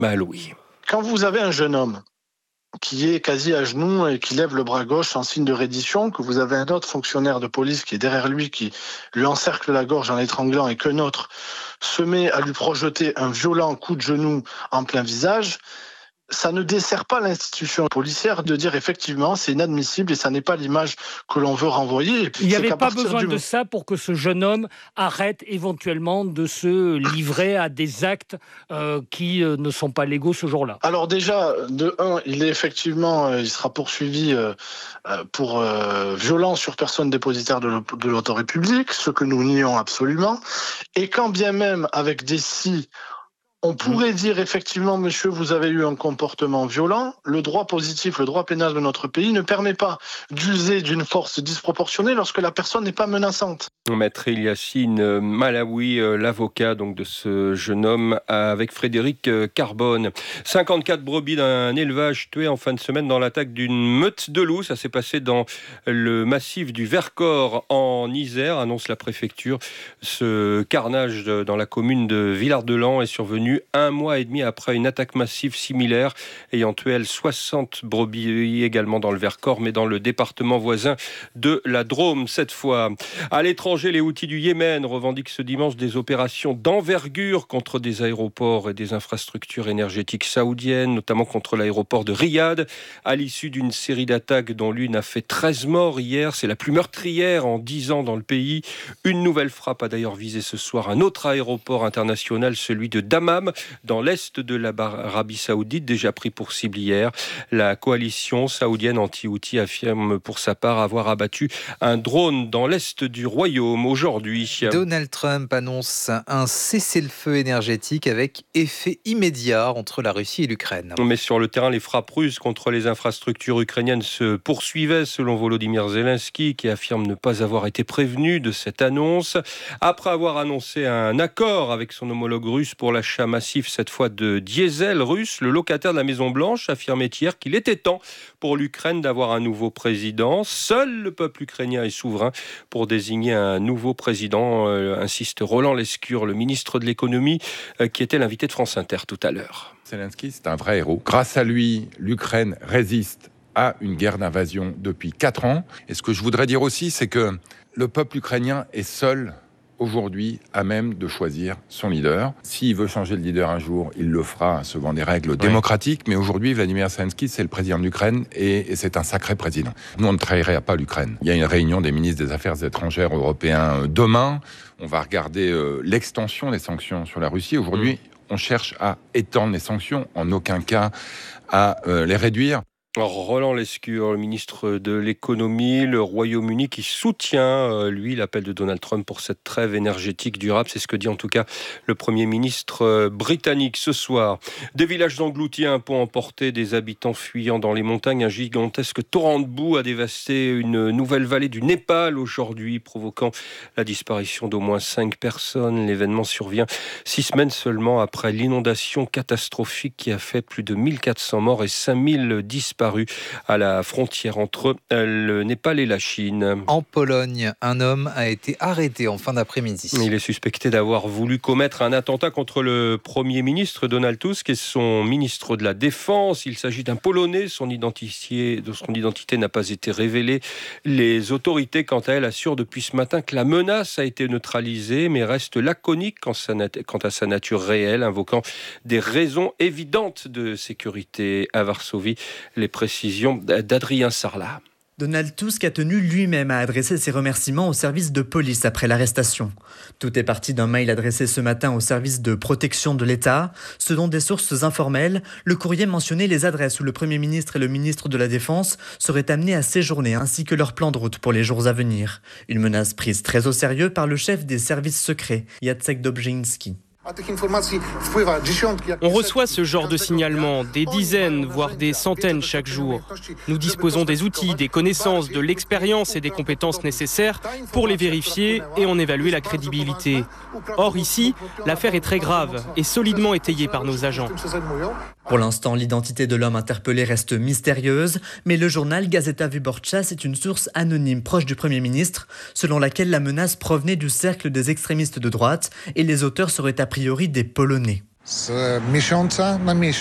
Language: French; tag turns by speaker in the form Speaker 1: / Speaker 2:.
Speaker 1: Louis.
Speaker 2: Quand vous avez un jeune homme qui est quasi à genoux et qui lève le bras gauche en signe de reddition, que vous avez un autre fonctionnaire de police qui est derrière lui, qui lui encercle la gorge en l'étranglant et qu'un autre se met à lui projeter un violent coup de genou en plein visage, ça ne dessert pas l'institution policière de dire effectivement c'est inadmissible et ça n'est pas l'image que l'on veut renvoyer.
Speaker 3: Il n'y avait pas besoin de ça pour que ce jeune homme arrête éventuellement de se livrer à des actes qui ne sont pas légaux ce jour-là.
Speaker 2: Alors déjà, de un, il sera poursuivi pour violence sur personne dépositaire de l'autorité publique, ce que nous nions absolument. Et quand bien même avec des si, on pourrait dire effectivement, monsieur, vous avez eu un comportement violent. Le droit positif, le droit pénal de notre pays ne permet pas d'user d'une force disproportionnée lorsque la personne n'est pas menaçante.
Speaker 1: Maître Eliassine Malaoui, l'avocat donc de ce jeune homme, avec Frédéric Carbone. 54 brebis d'un élevage tuées en fin de semaine dans l'attaque d'une meute de loups. Ça s'est passé dans le massif du Vercors en Isère, annonce la préfecture. Ce carnage dans la commune de Villard-de-Lans est survenu un mois et demi après une attaque massive similaire ayant tué 60 brebis également dans le Vercors, mais dans le département voisin de la Drôme cette fois. À l'étranger, les Houthis du Yémen revendiquent ce dimanche des opérations d'envergure contre des aéroports et des infrastructures énergétiques saoudiennes, notamment contre l'aéroport de Riyad, à l'issue d'une série d'attaques dont l'une a fait 13 morts hier. C'est la plus meurtrière en 10 ans dans le pays. Une nouvelle frappe a d'ailleurs visé ce soir un autre aéroport international, celui de Dammam, dans l'est de l'Arabie Saoudite, déjà pris pour cible hier. La coalition saoudienne anti-Houthi affirme pour sa part avoir abattu un drone dans l'est du royaume aujourd'hui.
Speaker 4: Donald Trump annonce un cessez-le-feu énergétique avec effet immédiat entre la Russie et l'Ukraine.
Speaker 1: Mais sur le terrain, les frappes russes contre les infrastructures ukrainiennes se poursuivaient, selon Volodymyr Zelensky, qui affirme ne pas avoir été prévenu de cette annonce. Après avoir annoncé un accord avec son homologue russe pour l'achat massif, cette fois de diesel russe, le locataire de la Maison-Blanche affirmait hier qu'il était temps pour l'Ukraine d'avoir un nouveau président. Seul le peuple ukrainien est souverain pour désigner un nouveau président, insiste Roland Lescure, le ministre de l'économie, qui était l'invité de France Inter tout à l'heure.
Speaker 5: Zelensky, c'est un vrai héros. Grâce à lui, l'Ukraine résiste à une guerre d'invasion depuis 4 ans. Et ce que je voudrais dire aussi, c'est que le peuple ukrainien est seul aujourd'hui à même de choisir son leader. S'il veut changer le leader un jour, il le fera selon des règles démocratiques. Mais aujourd'hui, Vladimir Zelensky, c'est le président de l'Ukraine et c'est un sacré président. Nous, on ne trahirait pas l'Ukraine. Il y a une réunion des ministres des Affaires étrangères européens demain. On va regarder l'extension des sanctions sur la Russie. Aujourd'hui, on cherche à étendre les sanctions, en aucun cas à les réduire.
Speaker 1: Roland Lescure, le ministre de l'économie, le Royaume-Uni qui soutient, lui, l'appel de Donald Trump pour cette trêve énergétique durable. C'est ce que dit en tout cas le Premier ministre britannique ce soir. Des villages engloutis, un pont emporté, des habitants fuyant dans les montagnes. Un gigantesque torrent de boue a dévasté une nouvelle vallée du Népal aujourd'hui, provoquant la disparition d'au moins 5 personnes. L'événement survient 6 semaines seulement après l'inondation catastrophique qui a fait plus de 1400 morts et 5000 disparus à la frontière entre le Népal et la Chine.
Speaker 4: En Pologne, un homme a été arrêté en fin d'après-midi.
Speaker 1: Il est suspecté d'avoir voulu commettre un attentat contre le Premier ministre Donald Tusk et son ministre de la Défense. Il s'agit d'un Polonais, son identité n'a pas été révélée. Les autorités, quant à elles, assurent depuis ce matin que la menace a été neutralisée, mais restent laconiques quant à sa nature réelle, invoquant des raisons évidentes de sécurité. À Varsovie, les précisions d'Adrien Sarlat.
Speaker 6: Donald Tusk a tenu lui-même à adresser ses remerciements au service de police après l'arrestation. Tout est parti d'un mail adressé ce matin au service de protection de l'État. Selon des sources informelles, le courrier mentionnait les adresses où le Premier ministre et le ministre de la Défense seraient amenés à séjourner, ainsi que leur plan de route pour les jours à venir. Une menace prise très au sérieux par le chef des services secrets, Jacek Dobrzyński.
Speaker 7: On reçoit ce genre de signalement, des dizaines, voire des centaines chaque jour. Nous disposons des outils, des connaissances, de l'expérience et des compétences nécessaires pour les vérifier et en évaluer la crédibilité. Or ici, l'affaire est très grave et solidement étayée par nos agents.
Speaker 6: Pour l'instant, l'identité de l'homme interpellé reste mystérieuse, mais le journal Gazeta Wyborcza est une source anonyme proche du Premier ministre, selon laquelle la menace provenait du cercle des extrémistes de droite et les auteurs seraient a priori des Polonais.
Speaker 8: z miesiąca na miesiąc.